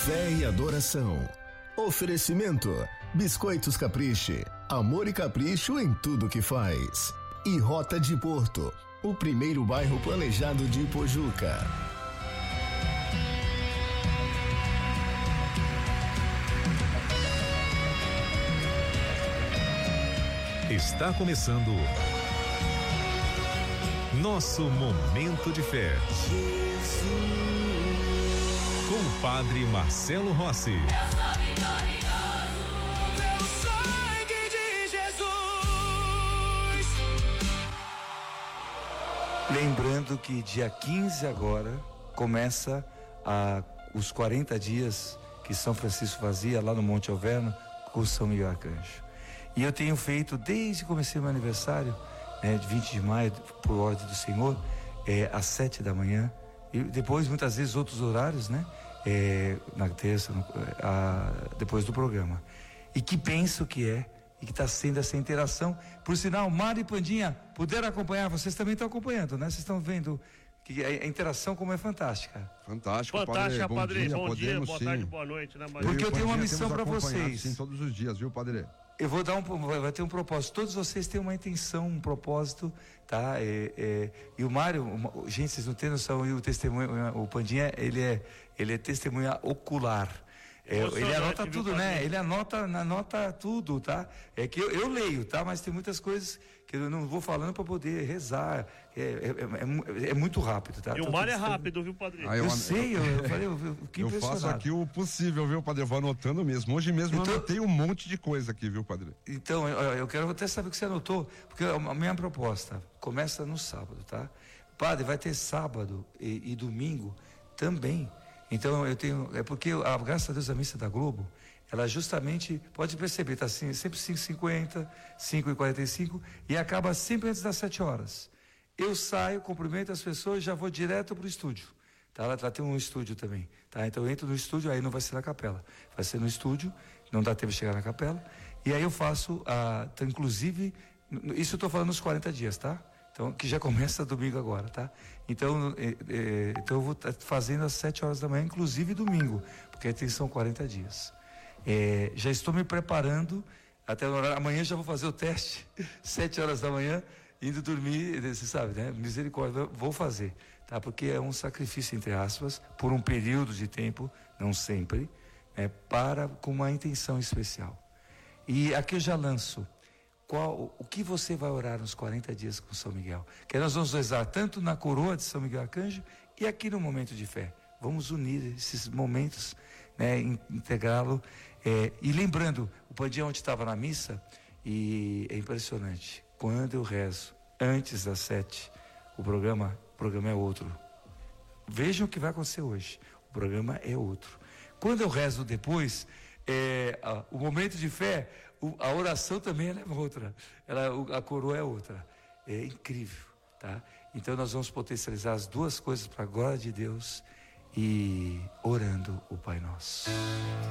Fé e adoração. Oferecimento: Biscoitos Capriche, amor e capricho em tudo que faz. E Rota de Porto, o primeiro bairro planejado de Ipojuca. Está começando nosso Momento de Fé. Com o Padre Marcelo Rossi. Pelo sangue de Jesus. Lembrando que dia 15 agora começa os 40 dias que São Francisco fazia lá no Monte Alverno com São Miguel Arcanjo. E eu tenho feito desde que comecei meu aniversário, de 20 de maio, por ordem do Senhor, às 7 da manhã. E depois, muitas vezes, outros horários, na terça, depois do programa. E que penso que e que está sendo essa interação. Por sinal, Mário e Pandinha puderam acompanhar, vocês também estão acompanhando, né? Vocês estão vendo que a interação como é fantástica. Fantástico, Fantástica, Padre. Bom dia, boa sim. tarde, boa noite, né, Mário? Porque eu tenho uma missão para vocês. Sim, todos os dias, viu, Padre? Eu vou vai ter um propósito. Todos vocês têm uma intenção, um propósito, tá? E o Mário, gente, vocês não têm noção, e o testemunho, o Pandinha, ele é testemunha ocular. Ele anota tudo, né? Ele anota tudo, tá? É que eu leio, tá? Mas tem muitas coisas que eu não vou falando para poder rezar. É muito rápido, tá? E o Mário é rápido, viu, Padre? Eu sei, eu falei, eu fiquei impressionado. Eu faço aqui o possível, viu, Padre? Eu vou anotando mesmo. Hoje mesmo eu anotei um monte de coisa aqui, viu, Padre? Então, eu quero até saber o que você anotou, porque a minha proposta começa no sábado, tá? Padre, vai ter sábado e domingo também. Então porque graças a Deus a missa da Globo, ela justamente, pode perceber, tá assim, sempre 5h50, 5h45 e acaba sempre antes das 7 horas. Eu saio, cumprimento as pessoas e já vou direto pro estúdio, tá? Ela tem um estúdio também, tá? Então eu entro no estúdio, aí não vai ser na capela, vai ser no estúdio, não dá tempo de chegar na capela, e aí eu faço, inclusive, isso eu tô falando nos 40 dias, tá? Então, que já começa domingo agora, tá? Então eu vou fazendo às 7 horas da manhã, inclusive domingo, porque são 40 dias. Já estou me preparando, até no horário, amanhã já vou fazer o teste, 7 horas da manhã, indo dormir, você sabe, né? Misericórdia, vou fazer, tá? Porque é um sacrifício, entre aspas, por um período de tempo, não sempre, com uma intenção especial. E aqui eu já lanço. O que você vai orar nos 40 dias com São Miguel? Que nós vamos rezar tanto na coroa de São Miguel Arcanjo e aqui no momento de fé. Vamos unir esses momentos, integrá-lo. E lembrando, o Pandinha ontem estava na missa e é impressionante. Quando eu rezo antes das 7, o programa é outro. Vejam o que vai acontecer hoje. O programa é outro. Quando eu rezo depois, o momento de fé, a oração também é outra, a coroa é outra, é incrível, tá? Então nós vamos potencializar as duas coisas para a glória de Deus e orando o Pai Nosso.